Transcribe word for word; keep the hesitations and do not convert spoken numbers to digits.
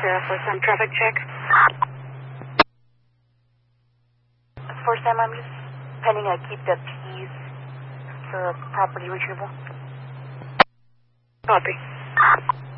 uh, for some traffic check. For Sam, I'm just pending I keep the keys for property retrieval. Copy.